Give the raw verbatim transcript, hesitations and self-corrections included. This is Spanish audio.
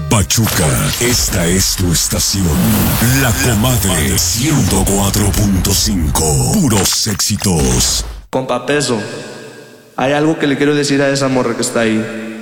Pachuca, esta es tu estación. La Comadre ciento cuatro punto cinco. Puros éxitos. Compa Peso, hay algo que le quiero decir a esa morra que está ahí.